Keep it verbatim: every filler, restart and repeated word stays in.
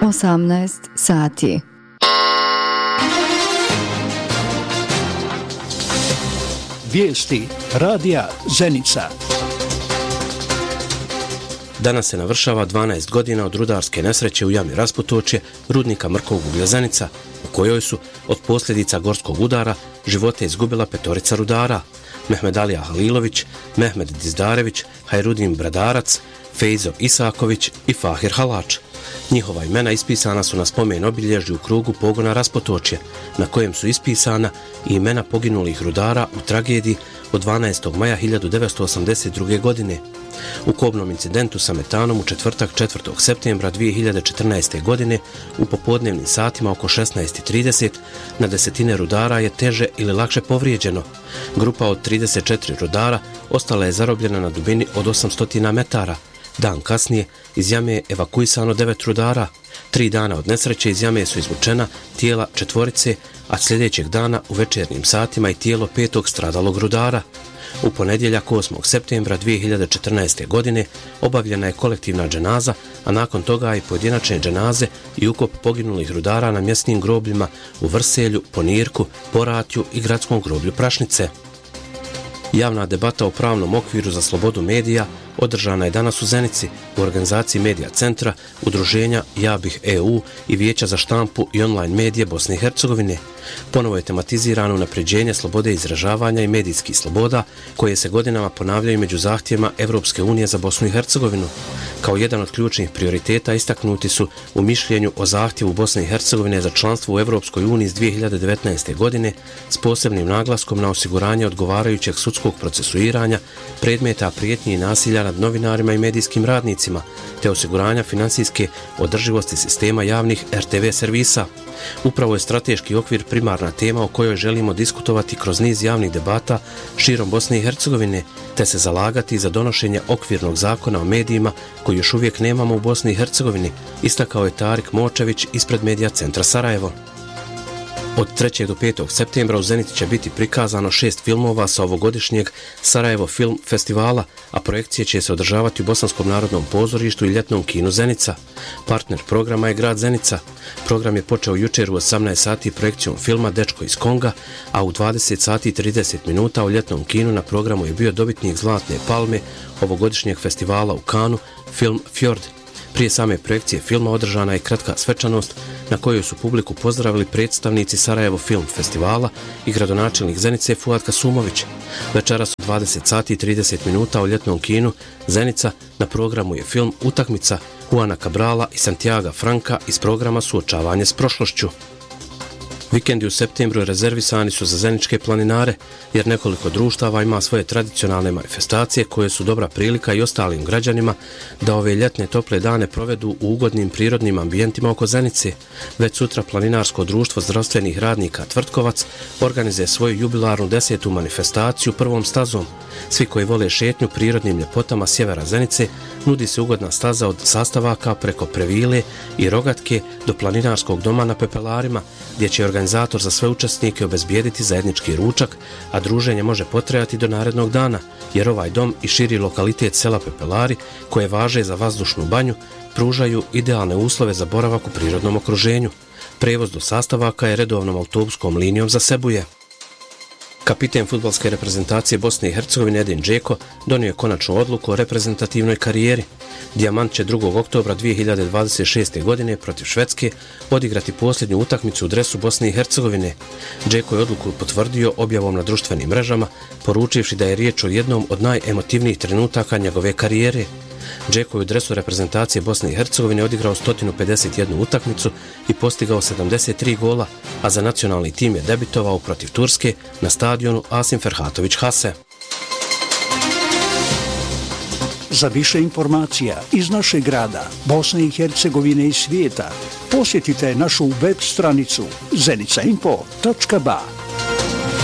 osamnaest sati. Vijesti radija Zenica. Danas se navršava dvanaest godina od rudarske nesreće u jami Rasputočje rudnika Mrkovog uglja Zenica, u kojoj su od posljedica gorskog udara živote izgubila petorica rudara: Mehmed Alija Halilović, Mehmed Dizdarević, Hajrudin Bradarac, Fejzo Isaković i Fahir Halač. Njihova imena ispisana su na spomen obilježju u krugu pogona Rasputočje, na kojem su ispisana i imena poginulih rudara u tragediji od dvanaestog maja hiljadu devetsto osamdeset druge. godine. U kobnom incidentu sa metanom u četvrtak četvrtog septembra dvije hiljade četrnaeste. godine u popodnevnim satima oko šesnaest i trideset na desetine rudara je teže ili lakše povrijeđeno. Grupa od trideset četiri rudara ostala je zarobljena na dubini od osamsto metara. Dan kasnije iz jame je evakuisano devet rudara. Tri dana od nesreće iz jame su izvučena tijela četvorice, a sljedećeg dana u večernjim satima i tijelo petog stradalog rudara. U ponedjeljak osmog septembra dvije hiljade četrnaeste. godine obavljena je kolektivna dženaza, a nakon toga i pojedinačne dženaze i ukop poginulih rudara na mjesnim grobljima u Vrselju, Ponirku, Poratju i gradskom groblju Prašnice. Javna debata o pravnom okviru za slobodu medija održana je danas u Zenici u organizaciji Medija centra, udruženja Ja bih E U i Vijeća za štampu i online medije Bosne i Hercegovine. Ponovo je tematizirano unapređenje slobode izražavanja i medijskih sloboda koje se godinama ponavljaju među zahtjevima Evropske unije za Bosnu i Hercegovinu. Kao jedan od ključnih prioriteta istaknuti su u mišljenju o zahtjevu Bosne i Hercegovine za članstvo u Evropskoj uniji iz dvije hiljade devetnaeste. godine s posebnim naglaskom na osiguranje odgovarajućeg sudskog procesuiranja predmeta prijetnji i nasilja nad novinarima i medijskim radnicima, te osiguranja financijske održivosti sistema javnih R T V servisa. Upravo je strateški okvir primarna tema o kojoj želimo diskutovati kroz niz javnih debata širom Bosne i Hercegovine, te se zalagati za donošenje okvirnog zakona o medijima koji još uvijek nemamo u Bosni i Hercegovini, istakao je Tarik Močević ispred Medija centra Sarajevo. Od trećeg do petog septembra u Zenici će biti prikazano šest filmova sa ovogodišnjeg Sarajevo Film Festivala, a projekcije će se održavati u Bosanskom narodnom pozorištu i ljetnom kinu Zenica. Partner programa je grad Zenica. Program je počeo jučer u osamnaest sati projekcijom filma Dečko iz Konga, a u dvadeset sati i trideset minuta u ljetnom kinu na programu je bio dobitnik Zlatne palme ovogodišnjeg festivala u Kanu, film Fjord. Prije same projekcije filma održana je kratka svečanost na kojoj su publiku pozdravili predstavnici Sarajevo Film Festivala i gradonačelnik Zenice Fuad Kasumović. Večeras u dvadeset sati i trideset minuta u ljetnom kinu Zenica na programu je film Utakmica Juana Cabrala i Santiaga Franka iz programa Suočavanje s prošlošću. Vikendi u septembru rezervisani su za zeničke planinare, jer nekoliko društava ima svoje tradicionalne manifestacije koje su dobra prilika i ostalim građanima da ove ljetne tople dane provedu u ugodnim prirodnim ambijentima oko Zenice. Već sutra planinarsko društvo zdravstvenih radnika Tvrtkovac organizuje svoju jubilarnu desetu manifestaciju prvom stazom. Svi koji vole šetnju prirodnim ljepotama sjevera Zenice nudi se ugodna staza od sastavaka preko Previle i Rogatke do planinarskog doma na Pepelarima, gdje će organizator za sve učesnike obezbijediti zajednički ručak, a druženje može potrajati do narednog dana, jer ovaj dom i širi lokalitet sela Pepelari, koje važe za vazdušnu banju, pružaju idealne uslove za boravak u prirodnom okruženju. Prevoz do sastavaka je redovnom autobuskom linijom za Sebuje. Kapiten fudbalske reprezentacije Bosne i Hercegovine Edin Džeko donio je konačnu odluku o reprezentativnoj karijeri. Dijamant će drugog oktobra dvije hiljade dvadeset šeste. godine protiv Švedske odigrati posljednju utakmicu u dresu Bosne i Hercegovine. Džeko je odluku potvrdio objavom na društvenim mrežama, poručivši da je riječ o jednom od najemotivnijih trenutaka njegove karijere. Džeko je u dresu reprezentacije Bosne i Hercegovine odigrao sto pedeset jednu utakmicu i postigao sedamdeset tri gola, a za nacionalni tim je debitovao protiv Turske na stadionu Asim Ferhatović Hase. Za više informacija iz našeg grada, Bosne i Hercegovine i svijeta, posjetite našu web stranicu zenica info točka ba.